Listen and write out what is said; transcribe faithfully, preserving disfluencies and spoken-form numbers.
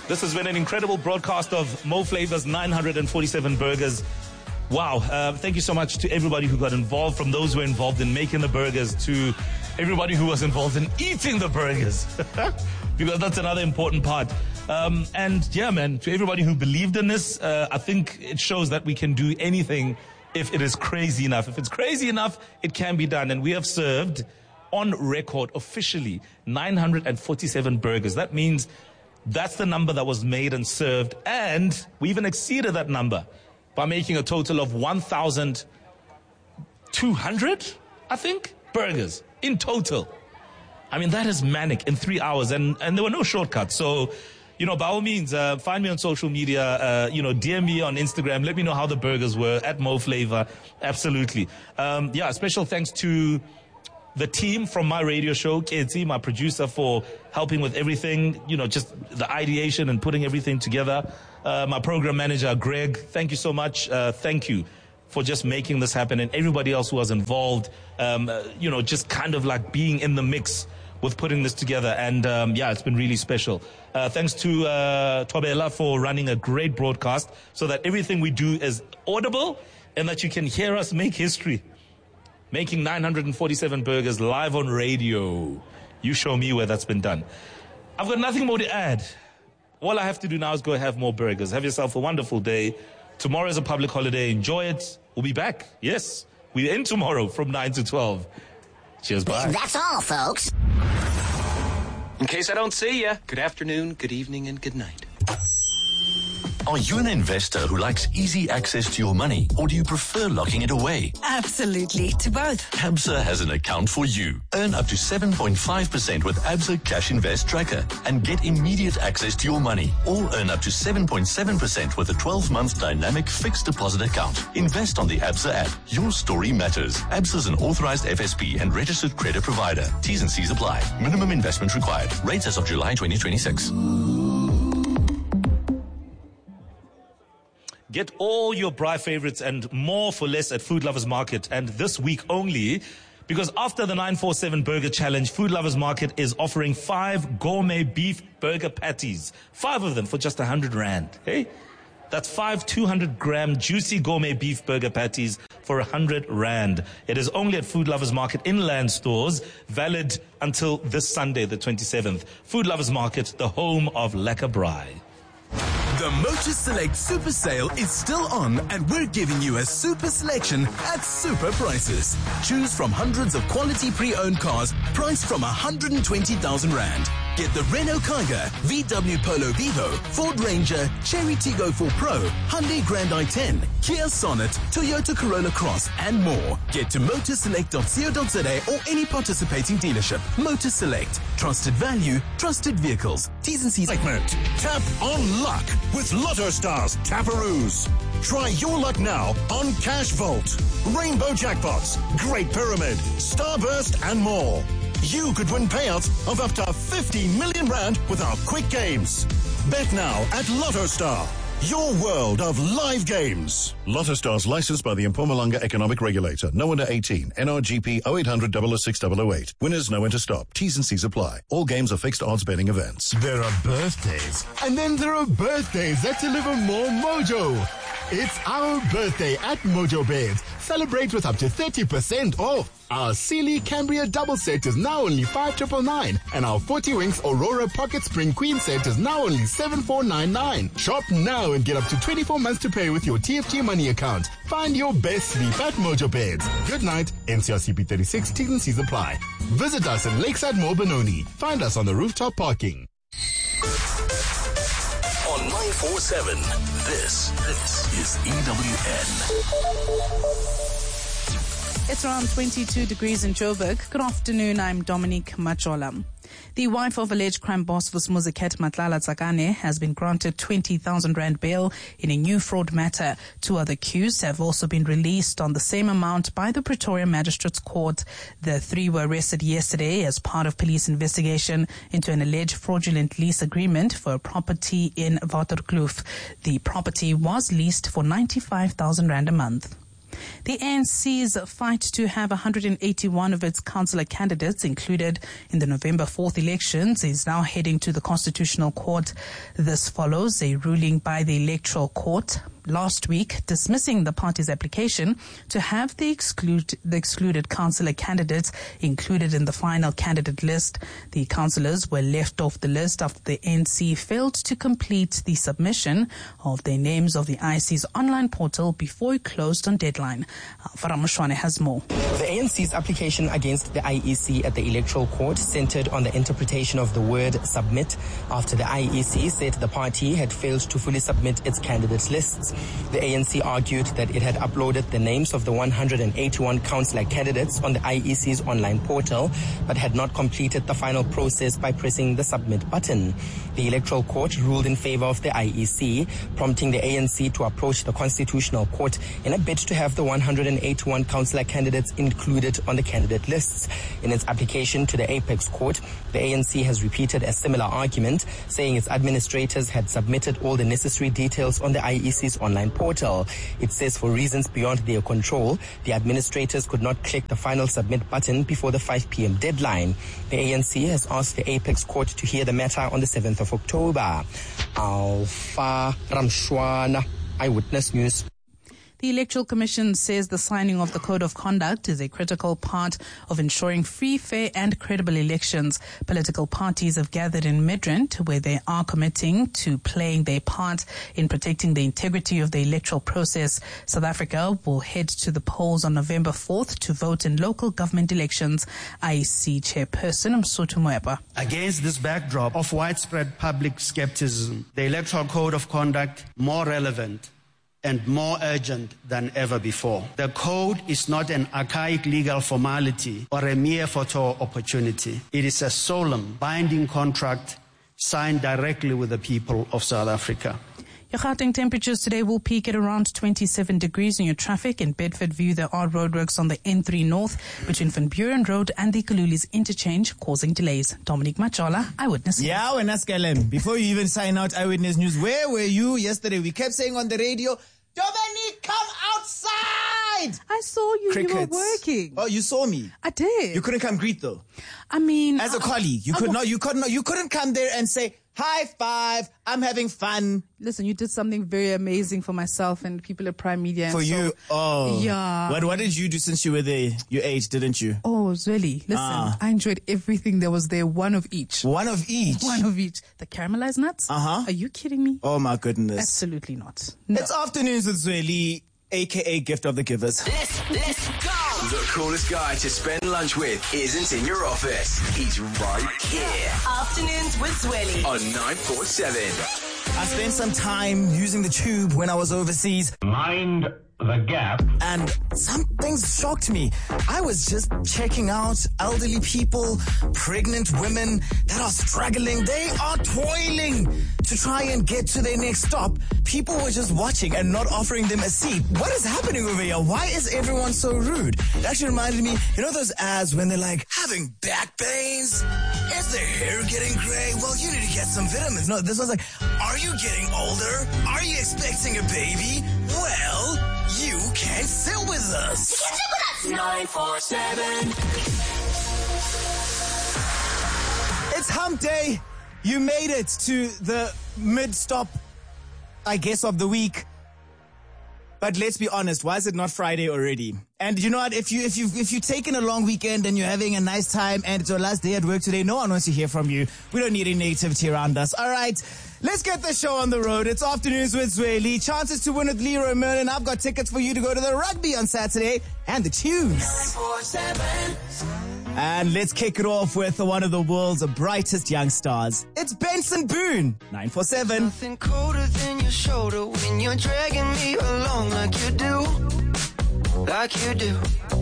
This has been an incredible broadcast of Mo Flavor's nine hundred forty-seven burgers. Wow. Uh, thank you so much to everybody who got involved, from those who were involved in making the burgers to everybody who was involved in eating the burgers. Because that's another important part. Um, and yeah, man, to everybody who believed in this, uh, I think it shows that we can do anything if it is crazy enough. If it's crazy enough, it can be done. And we have served on record officially nine hundred forty-seven burgers. That means that's the number that was made and served. And we even exceeded that number by making a total of one thousand two hundred, I think, burgers in total. I mean, that is manic in three hours. And, and there were no shortcuts. So, you know, by all means, uh, find me on social media, uh, you know, D M me on Instagram. Let me know how the burgers were at Mo Flavor. Absolutely. Um, yeah, special thanks to the team from my radio show, K T, my producer, for helping with everything, you know, just the ideation and putting everything together. Uh, my program manager, Greg, thank you so much. Uh, thank you for just making this happen, and everybody else who was involved, um, uh, you know, just kind of like being in the mix with putting this together. And um, yeah, it's been really special. Uh, thanks to uh, Tobela for running a great broadcast so that everything we do is audible and that you can hear us make history. Making nine hundred forty-seven burgers live on radio. You show me where that's been done. I've got nothing more to add. All I have to do now is go have more burgers. Have yourself a wonderful day. Tomorrow is a public holiday. Enjoy it. We'll be back. Yes, we're in tomorrow from nine to twelve. Cheers, bye. That's all, folks. In case I don't see you, good afternoon, good evening, and good night. Are you an investor who likes easy access to your money, or do you prefer locking it away? Absolutely, to both. Absa has an account for you. Earn up to seven point five percent with Absa Cash Invest Tracker and get immediate access to your money, or earn up to seven point seven percent with a twelve-month dynamic fixed deposit account. Invest on the Absa app. Your story matters. Absa is an authorized F S P and registered credit provider. T's and C's apply. Minimum investment required. Rates as of July twenty twenty-six. Get all your Braai favorites and more for less at Food Lovers Market, and this week only, because after the nine four seven Burger Challenge, Food Lovers Market is offering five gourmet beef burger patties. Five of them for just one hundred rand. Hey? That's five two hundred gram juicy gourmet beef burger patties for one hundred rand. It is only at Food Lovers Market inland stores, valid until this Sunday, the twenty-seventh. Food Lovers Market, the home of lekker braai. The Motor Select Super Sale is still on, and we're giving you a super selection at super prices. Choose from hundreds of quality pre-owned cars priced from one hundred twenty thousand rand. Get the Renault Kiger, V W Polo Vivo, Ford Ranger, Cherry Tiggo four Pro, Hyundai Grand i ten, Kia Sonnet, Toyota Corolla Cross, and more. Get to motorselect dot co dot za or any participating dealership. Motor Select. Trusted value, trusted vehicles. T's and C's. Tap on luck with Lotto Stars Taparoos. Try your luck now on Cash Vault, Rainbow Jackpots, Great Pyramid, Starburst, and more. You could win payouts of up to fifty million rand with our quick games. Bet now at Lotto Star, your world of live games. Lotto Stars licensed by the Mpumalanga Economic Regulator. No under eighteen. N R G P oh eight hundred, double oh six, double oh eight. Winners know when to stop. T's and C's apply. All games are fixed odds betting events. There are birthdays, and then there are birthdays that deliver more mojo. It's our birthday at Mojo Beds. Celebrate with up to thirty percent off. Our Sealy Cambria double set is now only five thousand nine hundred ninety-nine, and our forty Winks Aurora Pocket Spring Queen set is now only seven thousand four hundred ninety-nine. Shop now and get up to twenty-four months to pay with your T F G money account. Find your best sleep at Mojo Beds. Good night. N C R C P thirty-six, T's and C's apply. Visit us in Lakeside Mall Benoni. Find us on the rooftop parking. On nine four seven, this, this is E W N. It's around twenty-two degrees in Joburg. Good afternoon, I'm Dominique Machola. The wife of alleged crime boss Vusimuzi Matlala Tsakane has been granted twenty thousand rand bail in a new fraud matter. Two other accused have also been released on the same amount by the Pretoria Magistrates Court. The three were arrested yesterday as part of police investigation into an alleged fraudulent lease agreement for a property in Waterkloof. The property was leased for ninety-five thousand rand a month. The A N C's fight to have one hundred eighty-one of its councillor candidates included in the November fourth elections is now heading to the Constitutional Court. This follows a ruling by the Electoral Court last week dismissing the party's application to have the, exclude, the excluded councillor candidates included in the final candidate list. The councillors were left off the list after the A N C failed to complete the submission of their names of the I E C's online portal before it closed on deadline. Farah Mushwane has more. The A N C's application against the I E C at the Electoral Court centered on the interpretation of the word submit after the I E C said the party had failed to fully submit its candidate lists. The A N C argued that it had uploaded the names of the one hundred eighty-one councillor candidates on the I E C's online portal, but had not completed the final process by pressing the submit button. The Electoral Court ruled in favor of the I E C, prompting the A N C to approach the Constitutional Court in a bid to have the one hundred eighty-one councillor candidates included on the candidate lists. In its application to the Apex Court, the A N C has repeated a similar argument, saying its administrators had submitted all the necessary details on the I E C's online portal. It says for reasons beyond their control, the administrators could not click the final submit button before the five p.m. deadline. The A N C has asked the Apex Court to hear the matter on the seventh of October. Alpha Ramshwana, Eyewitness News. The Electoral Commission says the signing of the Code of Conduct is a critical part of ensuring free, fair and credible elections. Political parties have gathered in Midrand, where they are committing to playing their part in protecting the integrity of the electoral process. South Africa will head to the polls on November fourth to vote in local government elections. I E C Chairperson Msotho Moepa. Against this backdrop of widespread public skepticism, the Electoral Code of Conduct more relevant and more urgent than ever before. The code is not an archaic legal formality or a mere photo opportunity. It is a solemn, binding contract signed directly with the people of South Africa. Your Gauteng temperatures today will peak at around twenty-seven degrees in your traffic. In Bedford View, there are roadworks on the N three North between Van Buren Road and the Kalulis interchange, causing delays. Dominic Machola, Eyewitness News. Yeah, when Askelem, before you even sign out Eyewitness News, where were you yesterday? We kept saying on the radio, Dominic, come outside! I saw you. Crickets. You were working. Oh, you saw me. I did. You couldn't come greet though. I mean, as a I, colleague, you I, could I, not. You could not. You couldn't come there and say high five. I'm having fun. Listen, you did something very amazing for myself and people at Prime Media. For so, you, oh yeah. What What did you do since you were there? You ate, didn't you? Oh, really? Listen, ah. I enjoyed everything that was there. One of each. One of each. One of each. The caramelized nuts. Uh huh. Are you kidding me? Oh my goodness. Absolutely not. No. It's Afternoons with Zweli, aka Gift of the Givers. Let's, let's go! The coolest guy to spend lunch with isn't in your office. He's right here. Afternoons with Zweli on nine four seven. I spent some time using the tube when I was overseas. Mind the gap. And some things shocked me. I was just checking out elderly people, pregnant women that are struggling. They are toiling to try and get to their next stop. People were just watching and not offering them a seat. What is happening over here? Why is everyone so rude? It actually reminded me, you know those ads when they're like, having back pains? Is their hair getting gray? Well, you need to get some vitamins. No, this was like, are you getting older? Are you expecting a baby? Well, you can sit with us. You can sit with us. nine four seven. It's hump day. You made it to the mid-stop, I guess, of the week. But let's be honest, why is it not Friday already? And you know what? If you if you if you've taken a long weekend and you're having a nice time and it's your last day at work today, no one wants to hear from you. We don't need any negativity around us. All right, let's get the show on the road. It's Afternoons with Zweli. Chances to win with Leroy Merlin. I've got tickets for you to go to the rugby on Saturday and the tunes. nine four seven. And let's kick it off with one of the world's brightest young stars. It's Benson Boone, nine four seven. Nothing colder than your shoulder when you're dragging me along like you do, like you do.